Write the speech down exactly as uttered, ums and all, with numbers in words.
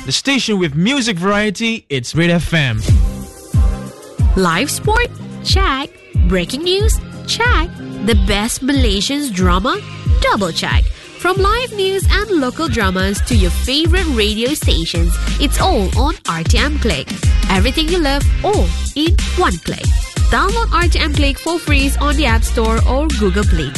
The station with music variety, it's Red F M. Live sport? Check. Breaking news? Check. The best Malaysian drama? Double check. From live news and local dramas to your favorite radio stations, it's all on R T M Click. Everything you love, all in one click. Download R T M Click for free on the App Store or Google Play.